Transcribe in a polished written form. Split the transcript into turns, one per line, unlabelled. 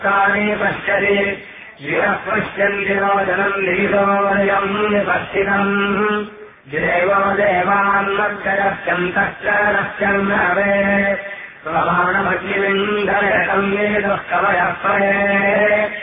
तानि पश्यति गिरः पश्यन्ति नो जनम् लीलोऽयम् निपश्चितम् देवो देवान्मर्गयश्चन्तश्च नश्चन्नवे प्रमाणमग्निविन्धयकम् वेदः कवयः परे